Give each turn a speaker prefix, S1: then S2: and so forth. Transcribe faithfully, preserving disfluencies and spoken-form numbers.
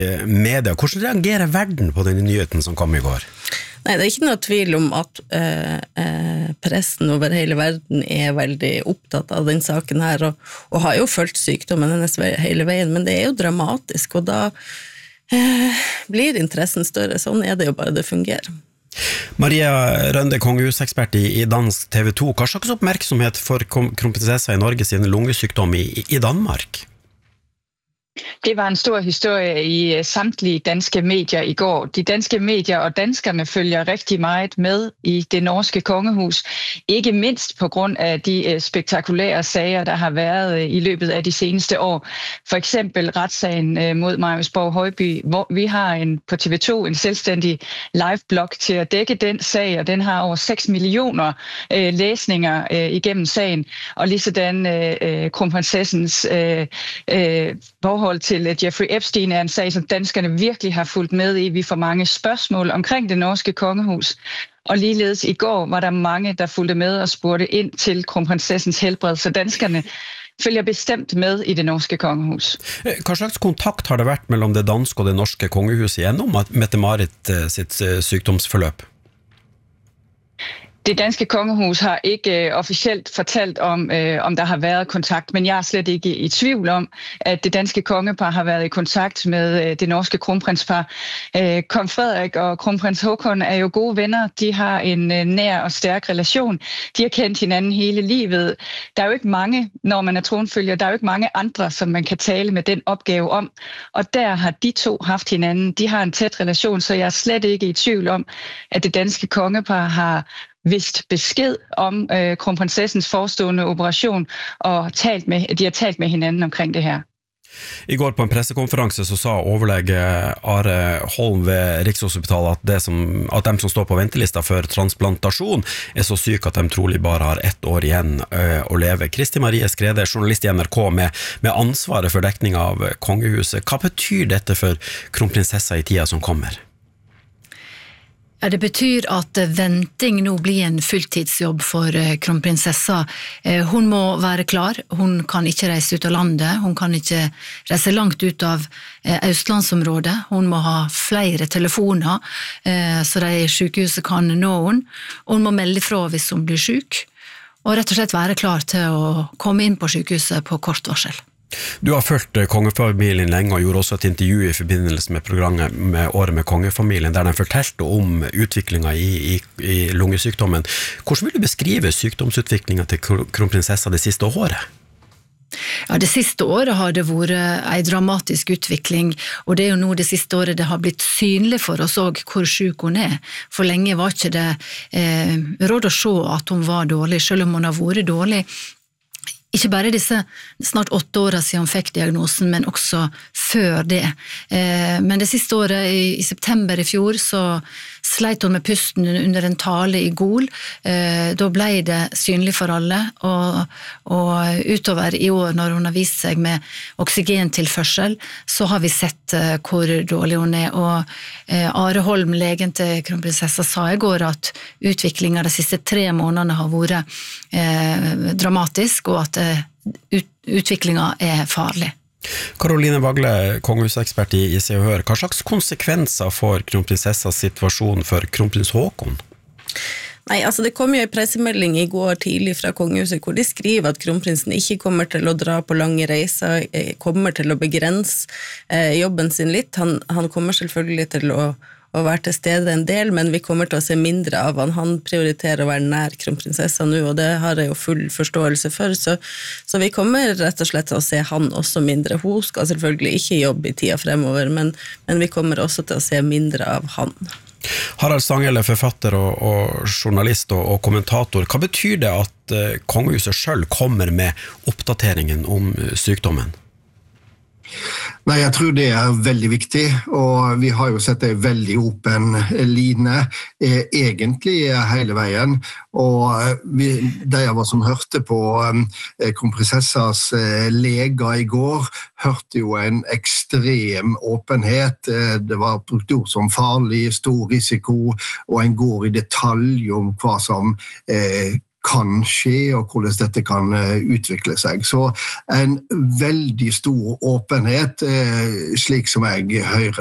S1: media. Hvordan reagerer verden på denne nyheten som kom i går?
S2: Nei, det er ikke noe tvil om at eh, eh, pressen over hele verden er veldig opptatt av den saken her, og, og har jo følt sykdommen hennes hele veien, men det er jo dramatisk, og da eh, blir interessen større. Sånn er det jo bare det fungerer.
S1: Maria Rønde, kongehusekspert i, i dansk T V to. Hva slags oppmerksomhet for kronprinsessa i Norge sin lungesykdom i, i Danmark?
S3: Det var en stor historie i samtlige danske medier i går. De danske medier og danskerne følger rigtig meget med i det norske kongehus. Ikke mindst på grund af de spektakulære sager, der har været i løbet af de seneste år. For eksempel retssagen mod Marius Borg Højby, hvor vi har en, på T V to en selvstændig live-blog til at dække den sag, og den har over seks millioner øh, læsninger øh, igennem sagen. Og ligesådan øh, kronprinsessens øh, øh, forhold til Jeffrey Epstein er en sag, som danskerne virkelig har fulgt med i. Vi får mange spørgsmål omkring det norske kongehus. Og ligeledes i går var der mange, der fulgte med og spurgte ind til kronprinsessens helbred, så danskerne følger bestemt med i det norske kongehus.
S1: Hva slags kontakt har det vært mellom det danske og det norske kongehuset gjennom Mette-Marit sitt sykdomsforløp?
S3: Det danske kongehus har ikke øh, officielt fortalt om, øh, om der har været kontakt, men jeg er slet ikke i tvivl om, at det danske kongepar har været i kontakt med øh, det norske kronprinspar. Øh, Kong Frederik og kronprins Håkon er jo gode venner. De har en øh, nær og stærk relation. De har kendt hinanden hele livet. Der er jo ikke mange, når man er tronfølger, der er jo ikke mange andre, som man kan tale med den opgave om. Og der har de to haft hinanden. De har en tæt relation, så jeg er slet ikke i tvivl om, at det danske kongepar har vist besked om øh, kronprinsessens forestående operation, og talt med, de har talt med hinanden omkring det her.
S1: I går på en pressekonferanse så sa overlege Are Holm ved Rikshospitalet at, det som, at de som står på ventelista for transplantasjon er så syke at de trolig bare har ett år igjen øh, å leve. Kristi Marie Skrede, journalist i N R K med, med ansvaret for dekning av kongehuset. Hva betyr dette for kronprinsessa i tida som kommer?
S4: Ja, det betyr at venting nå blir en fulltidsjobb for kronprinsessa. Hun må være klar, hun kan ikke reise ut av landet, hun kan ikke reise langt ut av Østlandsområdet, hun må ha flere telefoner, så de i sykehuset kan nå hun, og hun må melde fra hvis hun blir syk, og rett og slett være klar til å komme inn på sykehuset på kort varsel.
S1: Du har fulgt kongefamilien lenge og gjorde også et intervju i forbindelse med programmet med Året med kongefamilien, der de fortalte om utviklingen i, i, i lungesykdommen. Hvordan vil du beskrive sykdomsutviklingen til kronprinsessa det siste året?
S4: Ja, det siste året har det vært en dramatisk utvikling, og det er jo nå det siste året det har blitt synlig for oss også hvor syk hun er. For lenge var ikke det eh, råd å se at hun var dårlig, selv om hun har vært dårlig. Ikke bare disse snart åtte årene siden hun fikk diagnosen, men også før det. Eh, men det siste året, i, i september i fjor, så sleit hun med pusten under en tale i Gol. Eh, da ble det synlig for alle, og, og utover i år, når hun har vist seg med oksygentilførsel, så har vi sett eh, hvor dårlig hun er. Og eh, Are Holm, legen til kronprinsessa, sa i går at utviklingen de siste tre månedene har vært eh, dramatisk, og at Ut, utviklingen er farlig.
S1: Karoline Vagle, kongehusekspert i Se og Hør. Hva slags konsekvenser får kronprinsessas situasjon for kronprins Håkon?
S2: Nei, altså det kom jo en pressemelding i går tidlig fra kongehuset, hvor de skriver at kronprinsen ikke kommer til å dra på lange reiser, kommer til å begrense eh, jobben sin litt. Han, han kommer selvfølgelig til å å være til stede en del, men vi kommer til å se mindre av han. Han prioriterer å være nær kronprinsessa nå, og det har jeg jo full forståelse for, så, så vi kommer rett og slett til å se han også mindre. Hun skal selvfølgelig ikke jobbe i tida fremover, men, men vi kommer også til å se mindre av han.
S1: Harald Stanghelle, forfatter og, og journalist og, og kommentator, hva betyr det at uh, kongehuset selv kommer med oppdateringen om uh, sykdommen?
S5: Nei, jeg tror det er veldig viktig, og vi har jo sett en veldig åpen line eh, egentlig hele veien, og vi, de av oss som hørte på eh, kronprinsessas eh, leger i går, hørte jo en ekstrem åpenhet. Eh, det var brukt ord som farlig, stor risiko, og en går i detalj om hva som eh, kan skje, og hvordan dette kan utvikle seg. Så en veldig stor åpenhet, slik som jeg hører